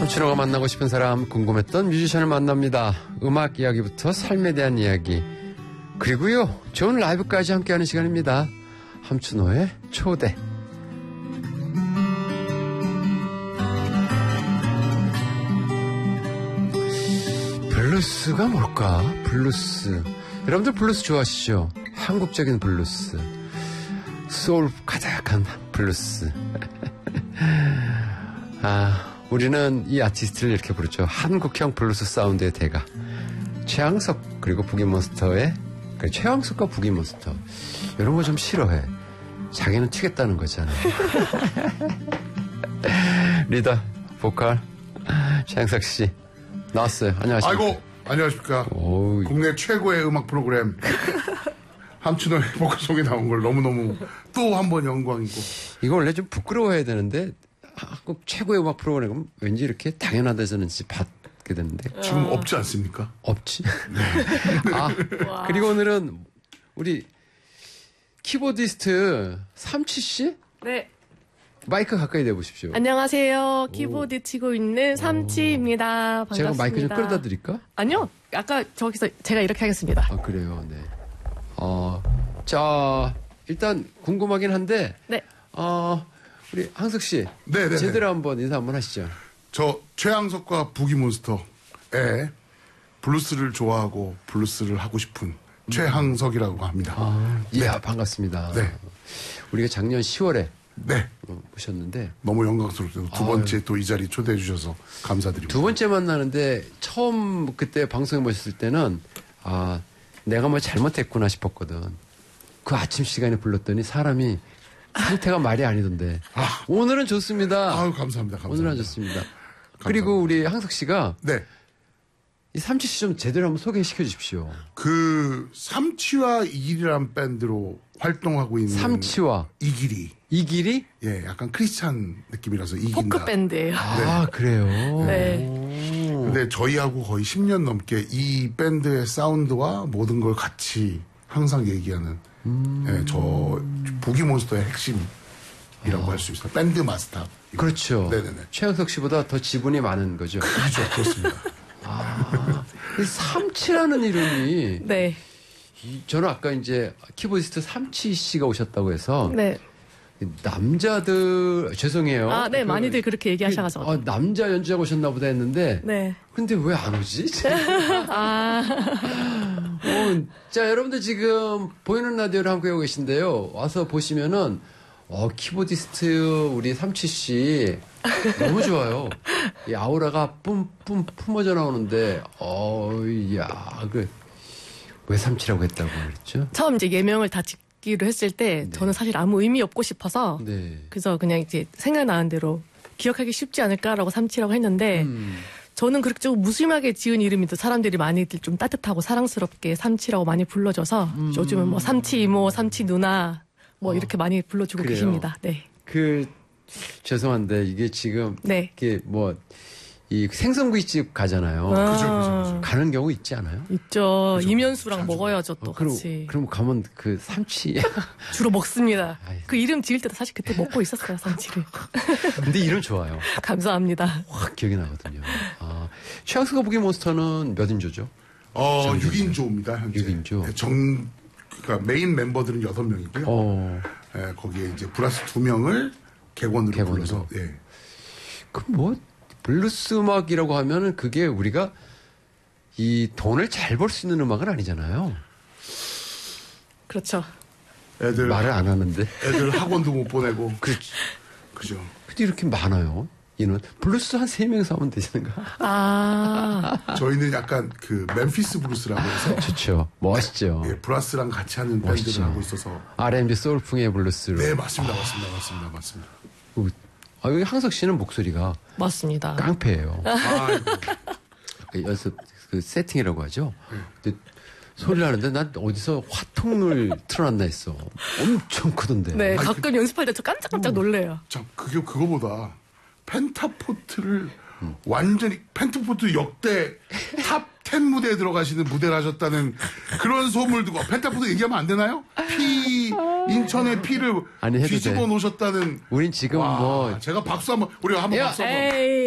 함춘호가 만나고 싶은 사람, 궁금했던 뮤지션을 만납니다. 음악 이야기부터 삶에 대한 이야기, 그리고요 좋은 라이브까지 함께하는 시간입니다. 함춘호의 초대. 블루스가 뭘까? 블루스. 여러분들 블루스 좋아하시죠? 한국적인 블루스, 소울 가득한 블루스. 우리는 이 아티스트를 이렇게 부르죠. 한국형 블루스 사운드의 대가 최양석, 그리고 부기몬스터의 최양석과 부기몬스터. 이런 거 좀 싫어해. 자기는 튀겠다는 거잖아요. 리더 보컬 최양석 씨 나왔어요. 안녕하십니까. 아이고, 안녕하십니까. 오이. 국내 최고의 음악 프로그램 함춘호의 보컬송에 나온 걸 너무너무 또 한 번 영광이고. 이거 원래 좀 부끄러워해야 되는데 한국 최고의 음악 프로그램은 왠지 이렇게 당연하다서는지 받게 되는데 지금 없지 않습니까? 없지. 네. 그리고 오늘은 우리 키보디스트 삼치 씨? 네. 마이크 가까이 대보십시오. 안녕하세요. 키보드 치고 있는 삼치입니다. 반갑습니다. 제가 마이크 좀 끌어다 드릴까? 아니요. 아까 저기서 제가 이렇게 하겠습니다. 아, 그래요. 네. 자, 일단 궁금하긴 한데. 네. 우리 항석 씨. 네네. 제대로 한번 인사 한번 하시죠. 저 최양석과 부기몬스터의 블루스를 좋아하고 블루스를 하고 싶은 최항석이라고 합니다. 예, 반갑습니다. 네. 우리가 작년 10월에 네. 모셨는데 너무 영광스럽죠. 두 번째 또 이 자리 초대해 주셔서 감사드립니다. 두 번째 만나는데 처음 그때 방송에 모셨을 때는 내가 뭐 잘못했구나 싶었거든. 그 아침 시간에 불렀더니 사람이 상태가 말이 아니던데. 오늘은 좋습니다. 아유, 감사합니다. 오늘은 좋습니다. 그리고 우리 항석 씨가 네. 이 삼치 씨 좀 제대로 한번 소개시켜 주십시오. 그 삼치와 이길이라는 밴드로 활동하고 있는 삼치와 이길이. 이길이? 예, 약간 크리스찬 느낌이라서 이긴다. 포크 밴드예요. 그래요. 네. 근데 저희하고 거의 10년 넘게 이 밴드의 사운드와 모든 걸 같이 항상 얘기하는 예, 저 부기몬스터의 핵심이라고 할 수 있어요. 밴드 마스터. 그렇죠. 네네네. 최영석 씨보다 더 지분이 많은 거죠. 그렇죠. 그렇습니다. 이 삼치라는 이름이 네. 저는 아까 이제 키보디스트 삼치 씨가 오셨다고 해서 네. 남자들 죄송해요. 네. 많이들 그렇게 얘기하셔가지고. 남자 연주자가 오셨나 보다 했는데 네. 근데 왜 안 오지? 자, 여러분들 지금 보이는 라디오를 함께 하고 계신데요. 와서 보시면은 키보디스트 우리 삼치 씨 너무 좋아요. 이 아우라가 뿜뿜 품어져 나오는데 왜 삼치라고 했다고 그랬죠? 처음 이제 예명을 다 짓기로 했을 때 저는 사실 아무 의미 없고 싶어서 그래서 그냥 이제 생각나는 대로 기억하기 쉽지 않을까라고 삼치라고 했는데 저는 그렇게 좀 무심하게 지은 이름인데 사람들이 많이들 좀 따뜻하고 사랑스럽게 삼치라고 많이 불러줘서 요즘은 뭐 삼치 이모, 삼치 누나 뭐 이렇게 많이 불러주고 그래요. 계십니다. 네. 죄송한데 이게 지금 네. 이게 이 생선구이집 가잖아요. 그죠. 가는 경우 있지 않아요? 있죠. 그죠. 이면수랑 자주. 먹어야죠 또 같이. 그럼 가면 그 삼치. 주로 먹습니다. 아이. 그 이름 지을 때도 사실 그때 먹고 있었어요, 삼치를. 근데 이름 좋아요. 감사합니다. 확 기억이 나거든요. 최양수가 보기 몬스터는 몇 인조죠? 6인조입니다, 현재. 6인조. 그러니까 메인 멤버들은 6명이고요. 예, 거기에 이제 플러스 2명을 객원으로 불러서, 예. 블루스 음악이라고 하면은 그게 우리가 이 돈을 잘 벌 수 있는 음악은 아니잖아요. 그렇죠. 애들. 말을 안 하는데. 애들 학원도 못 보내고. 그렇죠. 그죠. 근데 이렇게 많아요. 인원. 블루스 한 3명이서 하면 되시는가? 저희는 약간 그 멤피스 블루스라고 해서. 좋죠. 멋있죠. 예, 브라스랑 같이 하는 멋있죠. 밴드를 하고 있어서. R&B 소울풍의 블루스로. 네, 맞습니다. 맞습니다. 여기 항석 씨는 목소리가 맞습니다. 깡패예요. 아이고. 연습 그 세팅이라고 하죠. 근데 소리를 하는데 난 어디서 화통을 틀어놨나 했어. 엄청 크던데. 네, 가끔 연습할 때 저 깜짝깜짝 놀래요. 참, 그거보다 펜타포트를 완전히 펜타포트 역대 탑 10 무대에 들어가시는 무대를 하셨다는 그런 소문을 두고 펜타포트 얘기하면 안 되나요? 인천의 피를 아니, 해도 뒤집어 돼. 놓으셨다는. 우린 지금 제가 박수 한번, 우리가 한번 박수 한번. 에이.